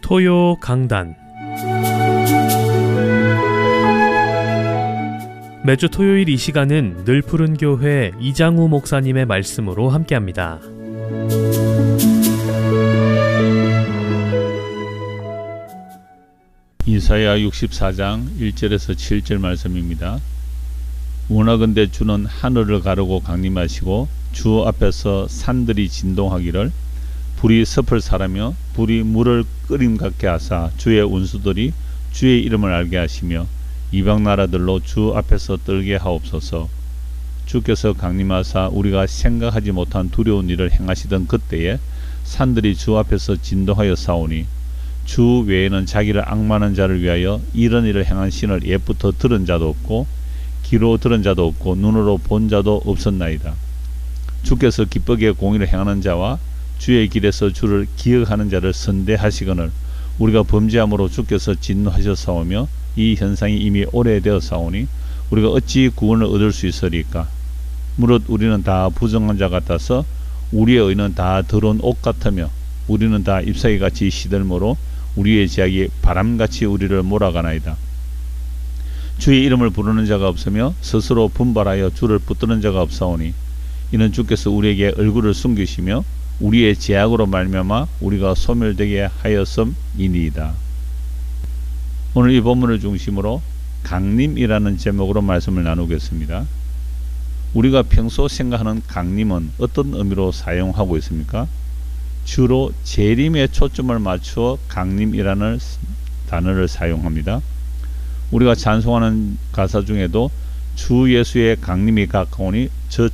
토요 강단. 매주 토요일 이 시간은 늘푸른 교회 이장우 목사님의 말씀으로 함께합니다. 이사야 64장 1절에서 7절 말씀입니다. 원하건대 주는 하늘을 가르고 강림하시고 주 앞에서 산들이 진동하기를 불이 섭을 사라며 불이 물을 끓임 같게 하사 주의 운수들이 주의 이름을 알게 하시며 이방 나라들로 주 앞에서 떨게 하옵소서. 주께서 강림하사 우리가 생각하지 못한 두려운 일을 행하시던 그때에 산들이 주 앞에서 진동하여 싸우니 주 외에는 자기를 앙망하는 자를 위하여 이런 일을 행한 신을 옛부터 들은 자도 없고 귀로 들은 자도 없고 눈으로 본 자도 없었나이다. 주께서 기쁘게 공의를 행하는 자와 주의 길에서 주를 기억하는 자를 선대하시거늘 우리가 범죄함으로 주께서 진노하셨사오며 이 현상이 이미 오래되었사오니 우리가 어찌 구원을 얻을 수 있으리까? 무릇 우리는 다 부정한 자 같아서 우리의 의는 다 더러운 옷 같으며 우리는 다 잎사귀같이 시들므로 우리의 제약이 바람같이 우리를 몰아가나이다. 주의 이름을 부르는 자가 없으며 스스로 분발하여 주를 붙드는 자가 없사오니 이는 주께서 우리에게 얼굴을 숨기시며 우리의 제약으로 말미암아 우리가 소멸되게 하였음이니이다. 오늘 이 본문을 중심으로 강림이라는 제목으로 말씀을 나누겠습니다. 우리가 평소 생각하는 강림은 어떤 의미로 사용하고 있습니까? 주로 재림에 초점을 맞추어 강림이라는 단어를 사용합니다. 우리가 찬송하는 가사 중에도 주 예수의 강림이 가까우니 저